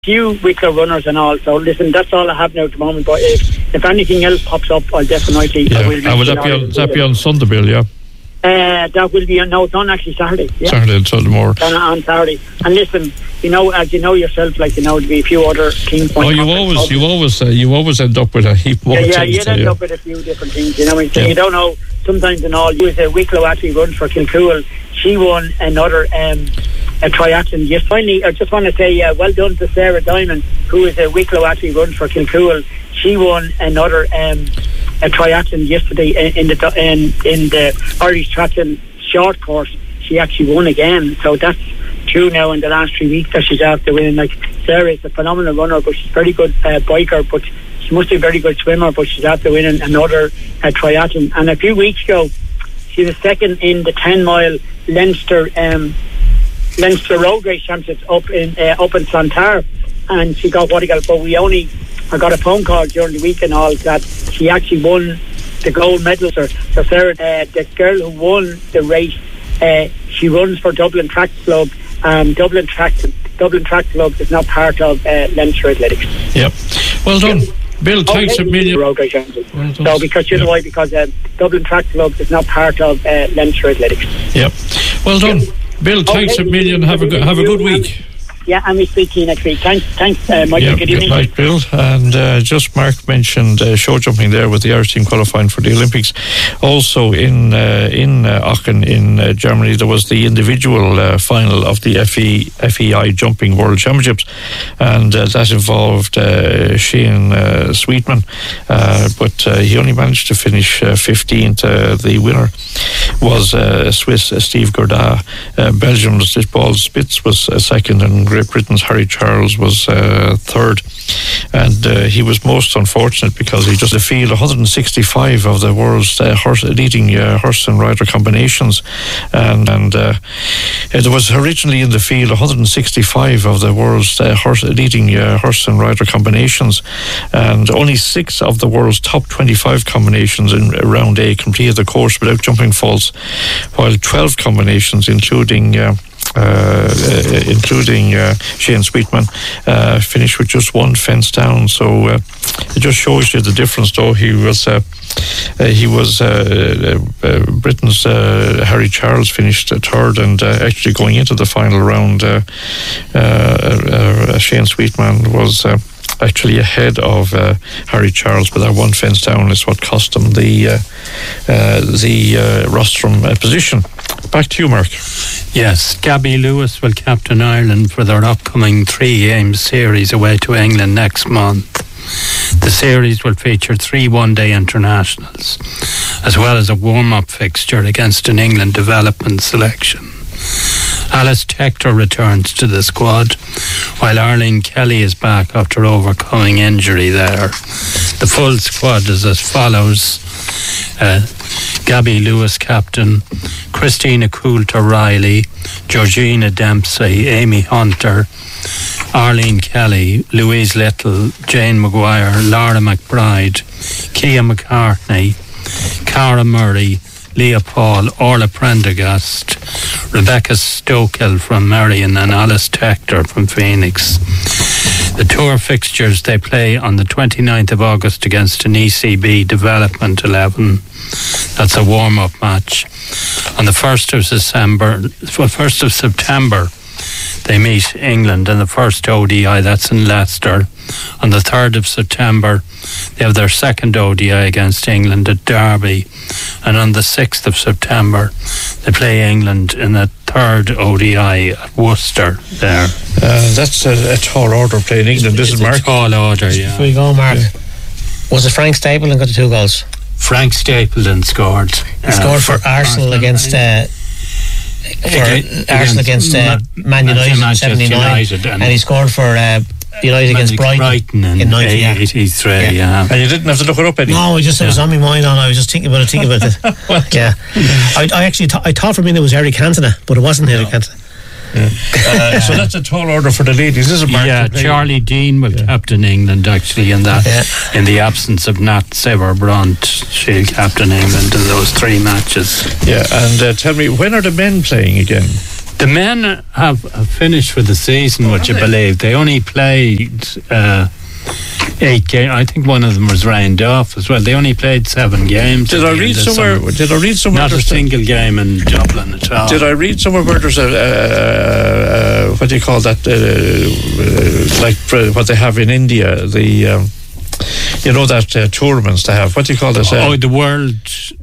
few weaker runners and all. So listen, that's all I have now at the moment. But if anything else pops up, I'll definitely. Yeah. And will that be on Sunday, Bill? Yeah. That will be it's on actually Saturday. Yeah. Saturday and Sunday more. On Saturday. And listen, as you know yourself, there'll be a few other teams. Oh, you always end up with a heap more. Yeah, you end up with a few different things. You know what I mean? So you don't know. Sometimes and all. There was a Wicklow actually runs for Kilcool. She won another a triathlon. Yes, finally, I just want to say well done to Sarah Diamond, who is a Wicklow actually runs for Kilcool. She won another a triathlon yesterday in the Irish Triathlon short course. She actually won again. So that's true now in the last 3 weeks that she's after winning. Sarah is a phenomenal runner, but she's a very good biker, but she must be a very good swimmer, but she's after winning another triathlon. And a few weeks ago, she was second in the 10-mile Leinster Road Race Championships up in Clontarf, and she got what he got. But I got a phone call during the week and all that she actually won the gold medal. So Sarah, the girl who won the race, she runs for Dublin Track Club. Dublin Track Club is not part of Leinster Athletics. Yep. Well done. Bill, thanks a million. So because you know why? Because Dublin Track Club is not part of Leinster Athletics. Yep. Well done. Bill, thanks a million. Have a good week. Yeah, and we speak to you next week. Thanks, Michael. Good evening. Good night, Bill. And just Mark mentioned show jumping there with the Irish team qualifying for the Olympics. Also in Aachen in Germany, there was the individual final of the FEI Jumping World Championships, and that involved Shane Sweetman, but he only managed to finish 15th. The winner was Swiss Steve Gourdin. Belgium's Paul Spitz was second, and Great Britain's Harry Charles was third. And he was most unfortunate because he just field 165 of the world's leading horse and rider combinations, and there was originally in the field 165 of the world's leading horse and rider combinations, and only 6 of the world's top 25 combinations in round A completed the course without jumping faults, while 12 combinations including Shane Sweetman finished with just 1 fence down. So it just shows you the difference. Though he was Britain's Harry Charles finished third, and actually going into the final round, Shane Sweetman was actually ahead of Harry Charles, but that 1 fence down is what cost him the rostrum position. Back to you, Mark. Yes, Gabby Lewis will captain Ireland for their upcoming 3-game series away to England next month. The series will feature 3 one-day internationals, as well as a warm-up fixture against an England development selection. Alice Tector returns to the squad, while Arlene Kelly is back after overcoming injury there. The full squad is as follows: Gabby Lewis captain, Christina Coulter-Riley, Georgina Dempsey, Amy Hunter, Arlene Kelly, Louise Little, Jane Maguire, Laura McBride, Kia McCartney, Cara Murray, Leah Paul, Orla Prendergast, Rebecca Stokel from Marion, and Alice Tector from Phoenix. The tour fixtures: they play on the 29th of August against an ECB Development 11. That's a warm-up match. On the 1st of September, they meet England in the first ODI, that's in Leicester. On the 3rd of September, they have their second ODI against England at Derby. And on the 6th of September, they play England in the 3rd ODI at Worcester there. That's a tall order playing England, isn't it, Mark? It's a tall order, yeah. Before you go, Mark, was it Frank Stapleton got the 2 goals? Frank Stapleton scored. He scored for Arsenal against Man United in 79, and he scored for United against Brighton in 1983. Yeah. And you didn't have to look it up anymore. No, it was on my mind. I was just thinking about it. Yeah, I actually I thought for a minute it was Eric Cantona, but it wasn't Eric Cantona. Yeah. So that's a tall order for the ladies, isn't it, Mark? Yeah, Charlie Dean will captain England actually in that. In the absence of Nat Sever-Brunt, she'll captain England in those 3 matches. Yeah, and tell me, when are the men playing again? The men have finished for the season, would you believe? They only played 8 games. I think one of them was rained off as well. They only played 7 games. Did I read somewhere? Not a single game in Dublin at all. Did I read somewhere where there's a what do you call that? Like what they have in India, the that tournaments they have. What do you call this? The World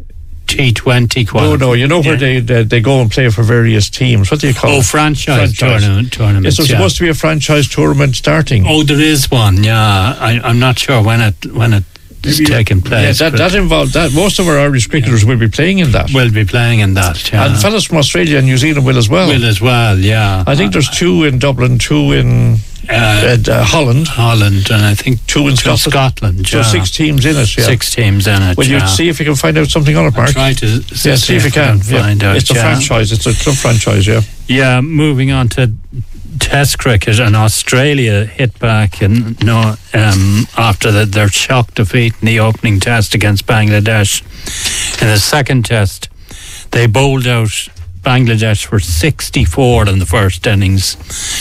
T20 qualifier. No, where they go and play for various teams. What do you call it? Franchise tournament. It's supposed to be a franchise tournament starting. There is one. Yeah, I'm not sure when it is taking place. Yeah, that involved that. Most of our Irish cricketers will be playing in that. Will be playing in that. Yeah. And fellas from Australia and New Zealand will as well. Yeah. I think there's 2 in Dublin, 2 in Holland, and I think 2 in Scotland. Yeah. So 6 teams in it. Yeah. 6 teams in it. Well, you see if you can find out something on it, Mark. Try to see if you can find out. It's a franchise. It's a club franchise. Yeah. Yeah. Moving on to Test cricket, and Australia hit back after their shock defeat in the opening test against Bangladesh. In the second test, they bowled out Bangladesh for 64 in the first innings,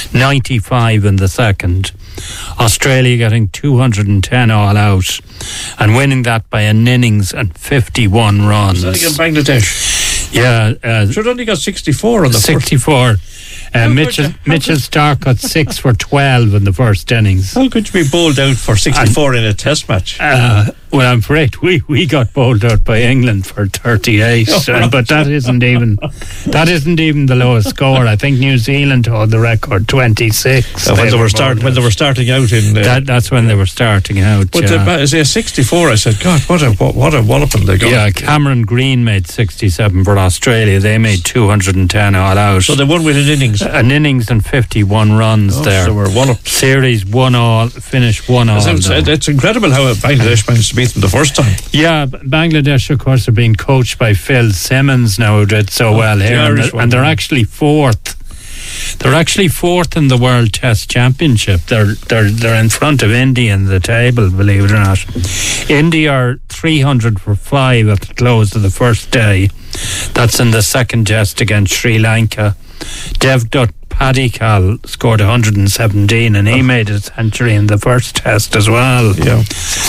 95 in the second. Australia getting 210 all out and winning that by an innings and 51 runs. Is that against Bangladesh? Yeah. Sure, it only got 64 on the 64. Mitchell Stark got 6 for 12 in the first innings. How could you be bowled out for 64 in a test match? Well, I'm afraid we got bowled out by England for 38, but that isn't even the lowest score. I think New Zealand held the record 26. When they were starting out in that's when they were starting out. But 64, I said, God, what a walloping they got. Yeah, Cameron Green made 67 for Australia. They made 210 all out. So they won with an innings. An innings and 51 runs there. So we're walloped. Series 1-all, finish 1-all. It's incredible how Bangladesh managed to beat them the first time. Yeah, Bangladesh, of course, are being coached by Phil Simmons now, who did so well here, and they're actually 4th. They're actually 4th in the World Test Championship. They're in front of India in the table, believe it or not. India are 300 for 5 at the close of the first day. That's in the second test against Sri Lanka. Devdutt Padikkal scored 117 and he made a century in the first test as well. Yeah.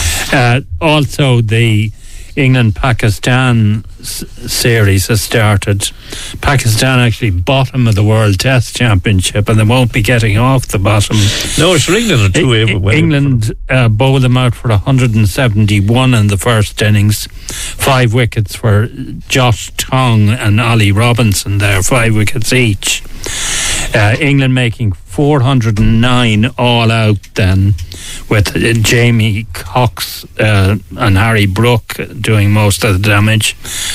Also, the England-Pakistan series has started. Pakistan actually bottom of the World Test Championship, and they won't be getting off the bottom. No, it's England. England bowled them out for 171 in the first innings. 5 wickets for Josh Tong and Ollie Robinson there, 5 wickets each. England making 409 all out then, with Jamie Cox and Harry Brook doing most of the damage.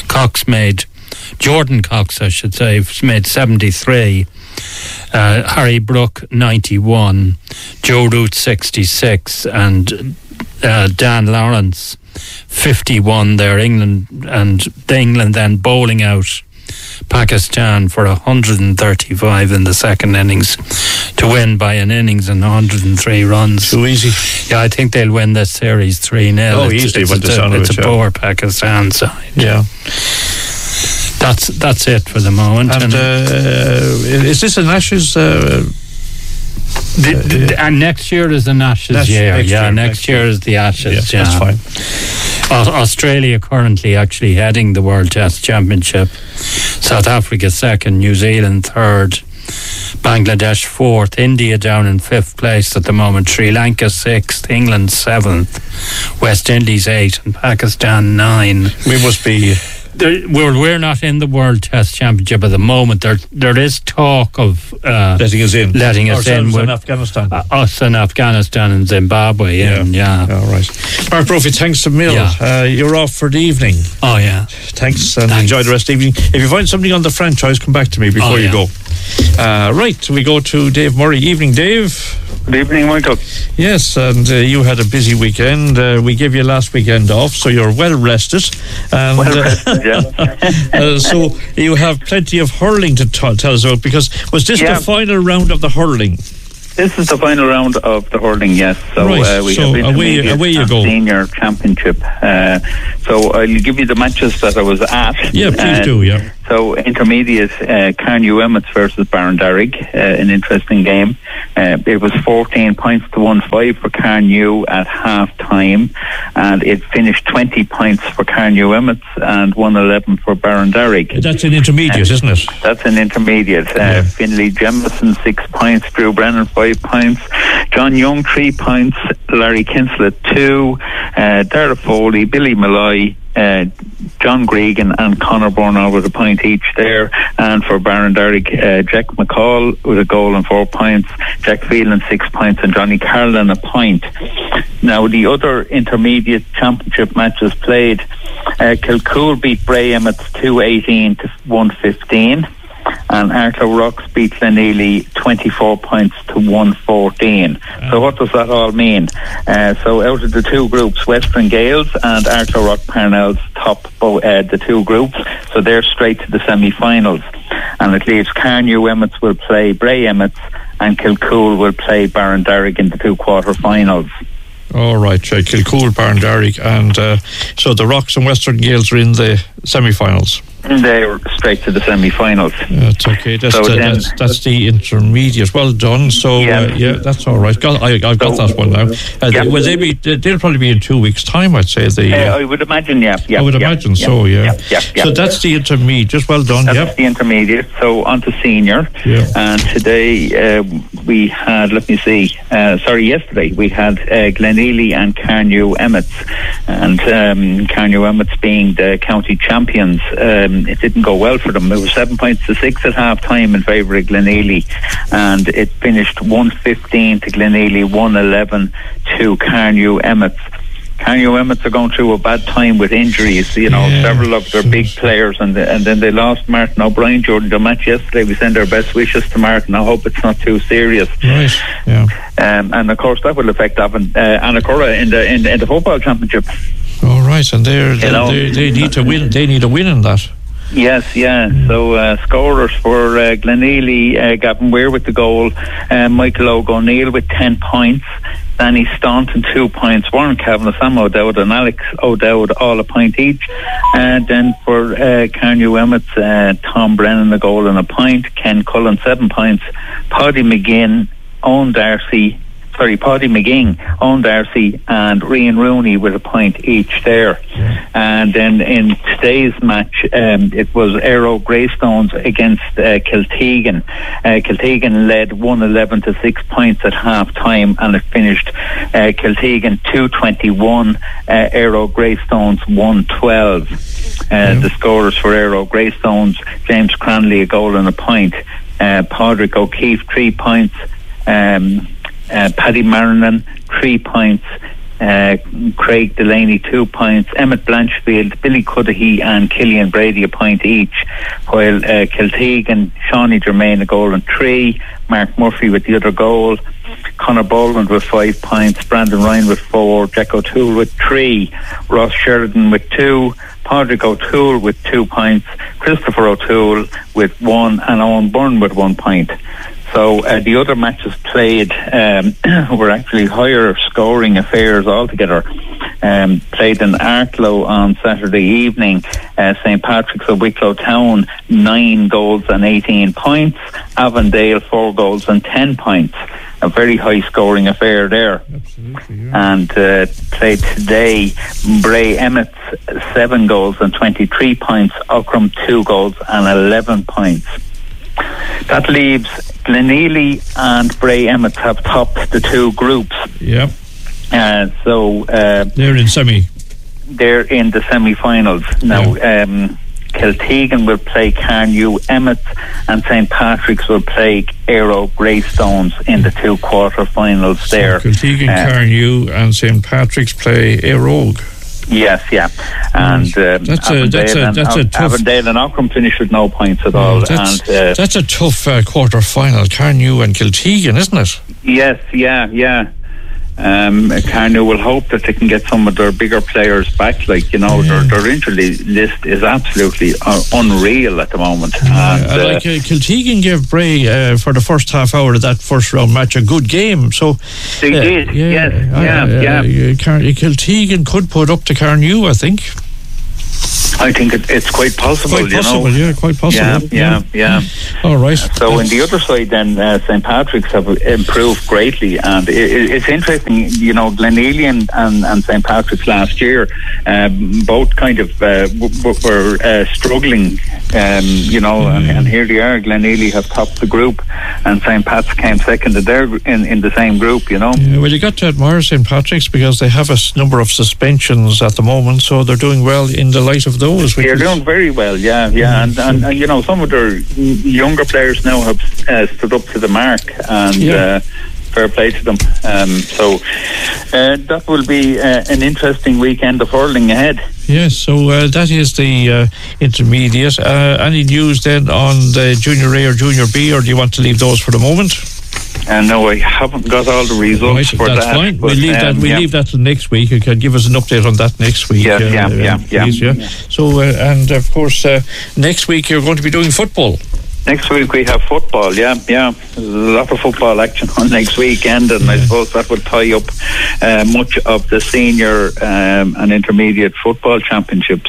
Jordan Cox, I should say, made 73. Harry Brook 91, Joe Root 66, and Dan Lawrence 51 there. England then bowling out Pakistan for 135 in the second innings to win by an innings and 103 runs. Too easy. Yeah, I think they'll win this series 3-0. Oh, easily. It's a poor Pakistan side. Yeah. That's it for the moment. And is this an Ashes? And next year is an Ashes year. Next year is the Ashes. Yeah, that's fine. Australia currently actually heading the World Test Championship. South Africa 2nd, New Zealand 3rd, Bangladesh 4th, India down in 5th place at the moment, Sri Lanka 6th, England 7th, West Indies 8th, and Pakistan 9. We must be... We're not in the World Test Championship at the moment. There is talk of letting us in with Afghanistan. Us and Afghanistan and Zimbabwe. Yeah. All right. Mark Brophy, thanks a mil. Yeah. You're off for the evening. Oh yeah. Thanks, and enjoy the rest of the evening. If you find something on the franchise, come back to me before you go. Right, we go to Dave Murray. Evening, Dave. Good evening, Michael. Yes, and you had a busy weekend. We gave you last weekend off, so you're well rested. And, so you have plenty of hurling to tell us about, because was this the final round of the hurling? This is the final round of the hurling, yes. So we have away you go. Senior Championship. So I'll give you the matches that I was at. Yeah, please do. Yeah. So intermediate, Carnew Emmets versus Barandarrig, an interesting game. It was 14 points to 1-5 for Carnew at half time, and it finished 20 points for Carnew Emmets and 111 for Barandarrig. That's an intermediate, isn't it? That's an intermediate. Finlay Jemison 6 points, Drew Brennan 5 points, John Young 3 points, Larry Kinslet 2, Dara Foley, Billy Malloy, John Gregan and Conor Burnall with a point each there. And for Barandarrig, Jack McCall with a goal and 4 points, Jack Phelan 6 points, and Johnny Carlin a point. Now the other intermediate championship matches played, Kilcool beat Bray Emmets 2-18 to 1-15. And Arthur Rocks beat Glenealy 24 points to 114. So what does that all mean? So out of the two groups, Western Gales and Arthur Rock Parnells top the two groups, so they're straight to the semi-finals. And it leaves Carnew Emmets will play Bray Emmets and Kilcool will play Barandarrig in the two quarter-finals. All right, Kilcool, Barandarrig, and so the Rocks and Western Gales are in the semi-finals. They're straight to the semi-finals. That's okay. That's the intermediate. Well done. So that's all right. I've got that one now. Will they be? They'll probably be in 2 weeks' time, I'd say. I would imagine. I would imagine so. So that's the intermediate. Well done. That's the intermediate. So on to senior. And today we had. Let me see. Yesterday we had Glenealy and Carnew Emmets, and Carnew Emmets being the county champions. It didn't go well for them. It was 7 points to 6 at half time in favour of Glenealy, and it finished 115 to Glenealy, 111 to Carnew Emmets. Carnew Emmets are going through a bad time with injuries, several of their big players, and then they lost Martin O'Brien during the match yesterday. We send our best wishes to Martin. I hope it's not too serious. Right. Yeah. And of course that will affect Annacurra in the football championship. All right, and they need to win. They need a win in that. Yes, So scorers for Glenealy, Gavin Weir with the goal, Michael O'Neil with 10 points, Danny Staunton 2 points, Warren Kavanagh, Sam O'Dowd and Alex O'Dowd all a point each. And then for Carnew Emmets, Tom Brennan a goal and a point, Ken Cullen 7 points, Paddy McGinn, Paddy McGing, Owen Darcy and Rian Rooney with a point each there. And then in today's match, it was Aero Greystones against Kiltegan. Kiltegan led 111 to 6 points at half time, and it finished Kiltegan 221, Aero Greystones 112. The scorers for Aero Greystones, James Cranley a goal and a point, Padraig O'Keefe 3 points, Paddy Marinan 3 points, Craig Delaney 2 points, Emmett Blanchfield, Billy Cudahy and Killian Brady a point each, while Kiltegan, Shawnee Germain a goal and 3, Mark Murphy with the other goal, Conor Baldwin with 5 points, Brandon Ryan with 4, Jack O'Toole with 3, Ross Sheridan with 2, Padraig O'Toole with 2 points, Christopher O'Toole with 1 and Owen Byrne with 1 point. So the other matches played were actually higher scoring affairs altogether. Played in Arklow on Saturday evening. St Patrick's of Wicklow Town 9 goals and 18 points. Avondale 4 goals and 10 points. A very high scoring affair there. Absolutely, yeah. And played today Bray Emmets 7 goals and 23 points. Ockram 2 goals and 11 points. That leaves Glenealy and Bray Emmets have topped the two groups. Yep. So they're in semi. They're in the semi-finals now. Kiltegan will play Carnew Emmets, and St Patrick's will play Aero Greystones in the two quarter-finals there. Kiltegan, Carnew, and St Patrick's play Aero. Yes, and that's a tough. Avondale and Ockram finished with no points at all. That's a tough quarter final. Carnew and Kiltegan, isn't it? Yes, yeah. Carnew will hope that they can get some of their bigger players back. Their injury list is absolutely unreal at the moment. Kiltegan gave Bray for the first half hour of that first round match a good game. So they did. Yes. Kiltegan could put up to Carnew, I think. I think it's quite possible. Quite possible, you know? yeah, quite possible. Yeah. All right. So on the other side, then St. Patrick's have improved greatly, and it's interesting. You know, Glenealy and St. Patrick's last year, both kind of were struggling. You know, and here they are. Glenealy have topped the group, and St. Pat's came second in the same group. You know. Yeah, well, you got to admire St. Patrick's because they have a number of suspensions at the moment, so they're doing well in the light of those. They're doing very well, yeah, and you know, some of their younger players now have stood up to the mark, and fair play to them. So that will be an interesting weekend of hurling ahead. Yes, so that is the intermediate. Any news then on the Junior A or Junior B, or do you want to leave those for the moment? No, I haven't got all the results for that's that. Fine. We'll leave that till next week. You can give us an update on that next week. Please. So, and of course, next week you're going to be doing football. Next week we have football, yeah. There's a lot of football action on next weekend, and I suppose that would tie up much of the senior and intermediate football championships.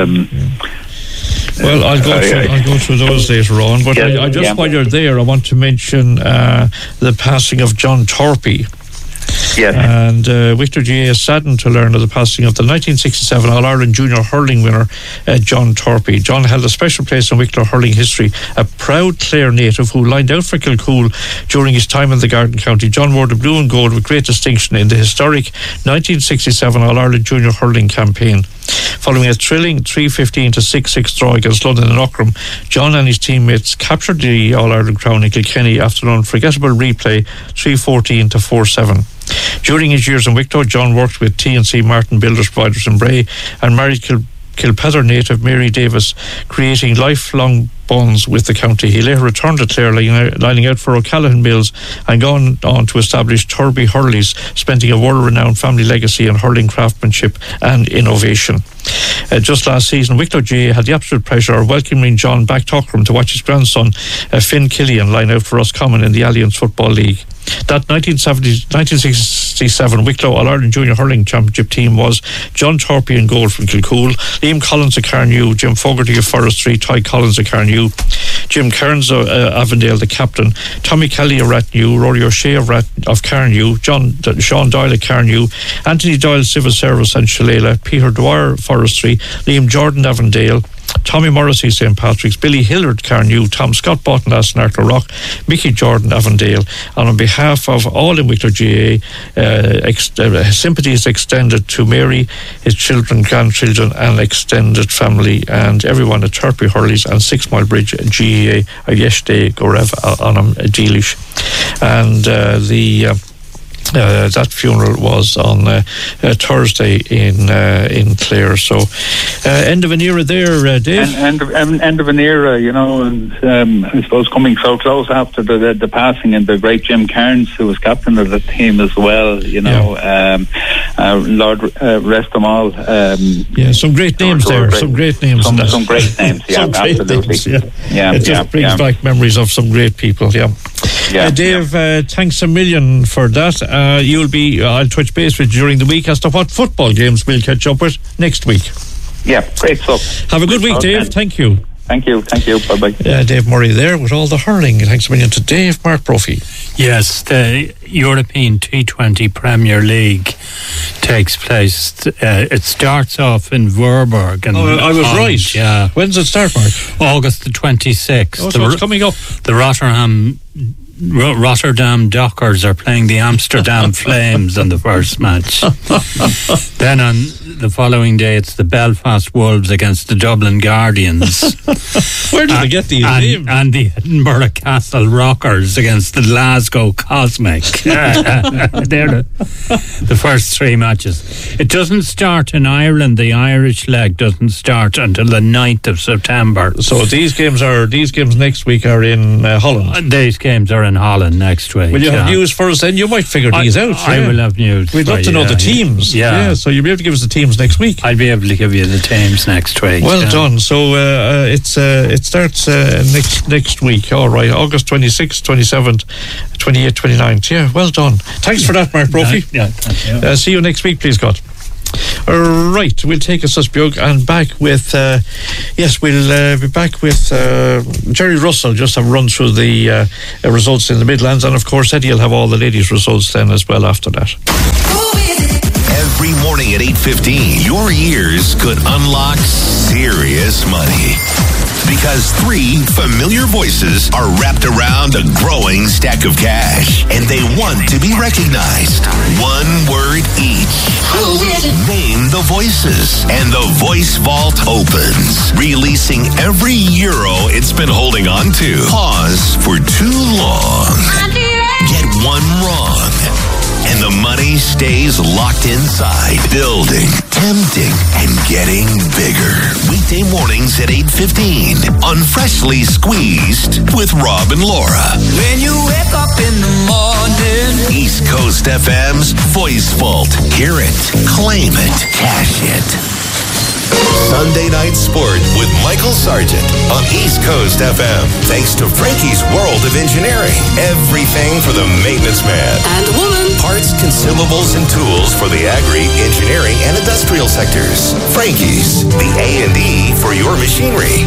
Well, I'll go through those later on, but I just while you're there, I want to mention the passing of John Torpey. Yes. And Wicklow GA is saddened to learn of the passing of the 1967 All-Ireland Junior Hurling winner, John Torpey. John held a special place in Wicklow hurling history, a proud Clare native who lined out for Kilcool during his time in the Garden County. John wore the blue and gold with great distinction in the historic 1967 All-Ireland Junior Hurling campaign. Following a thrilling 3-15 to 6-6 draw against London and Ockram, John and his teammates captured the All-Ireland crown in Kilkenny after an unforgettable replay 3-14 to 4-7. During his years in Wicklow, John worked with T&C Martin Builders Providers in Bray and married Kilpather native Mary Davis, creating lifelong bonds with the county. He later returned to Clare, lining out for O'Callaghan Mills, and gone on to establish Turby Hurleys, spending a world-renowned family legacy in hurling craftsmanship and innovation. Just last season, Wicklow GA had the absolute pleasure of welcoming John back to Ockram to watch his grandson Finn Killian line out for Roscommon in the Alliance Football League. That 1967 Wicklow All-Ireland Junior Hurling Championship team was John Torpey in goal from Kilcool, Liam Collins of Carnew, Jim Fogarty of Forestry, Ty Collins of Carnew, Jim Kearns of Avondale, the captain, Tommy Kelly of Rathnew, Rory O'Shea of Carnew, Sean Doyle of Carnew, Anthony Doyle Civil Service and Shalala, Peter Dwyer Forestry, Liam Jordan Avondale, Tommy Morrissey St. Patrick's, Billy Hillard Carnew, Tom Scott Boughton Aston Rock, Mickey Jordan Avondale. And on behalf of all in Wicklow GA, sympathies extended to Mary, his children, grandchildren and extended family, and everyone at Turpey Hurleys and 6 Mile Bridge GA a Yeshday Gorev Anam Deelish. And that funeral was on Thursday in Clare. So end of an era there, Dave. End of an era, you know, and I suppose coming so close after the passing and the great Jim Kearns, who was captain of the team as well, you know. Lord rest them all. Some great names there. Some great names. Some great names, yeah, absolutely. It just brings back memories of some great people, Dave, thanks a million for that. I'll touch base with you during the week as to what football games we'll catch up with next week. Yeah, great stuff. Have a good week, Dave. Thank you. Thank you. Bye-bye. Dave Murray there with all the hurling. Thanks a million to Dave. Mark Brophy. Yes, the European T20 Premier League takes place. It starts off in Voorburg. And I was right. Yeah. When does it start, Mark? August the 26th. Oh, so it's coming up. The Rotterdam Dockers are playing the Amsterdam Flames in the first match. Then on the following day, it's the Belfast Wolves against the Dublin Guardians. Where do they get these names? And the Edinburgh Castle Rockers against the Glasgow Cosmic. They're the first 3 matches. It doesn't start in Ireland. The Irish leg doesn't start until the 9th of September. So these games next week are in Holland. These games are in Holland next week. Will you have news for us then? You might figure these out. I will have news. We'd love to know the teams. So you'll be able to give us the teams next week. I'll be able to give you the teams next week. Well done. So it starts next week. All right, August 26th, 27th, 28th, 29th. Yeah, well done. Thanks for that, Mark Brophy. Thank you. See you next week, please, God. Right, we'll take a Susbjörg and back with, we'll be back with Jerry Russell, just have run through the results in the Midlands, and of course Eddie will have all the ladies' results then as well after that. Every morning at 8:15, your ears could unlock serious money. Because 3 familiar voices are wrapped around a growing stack of cash, and they want to be recognized. 1 word each. Name the voices, and the Voice Vault opens, releasing every euro it's been holding on to. Pause for too long. Get 1 wrong, and the money stays locked inside, building, tempting, and getting bigger. Weekday mornings at 8:15 on Freshly Squeezed with Rob and Laura. When you wake up in the morning, East Coast FM's Voice Vault. Hear it, claim it, cash it. Sunday Night Sport with Michael Sargent on East Coast FM. Thanks to Frankie's World of Engineering. Everything for the maintenance man. and woman. Parts, consumables, and tools for the agri, engineering, and industrial sectors. Frankie's, the A&E for your machinery.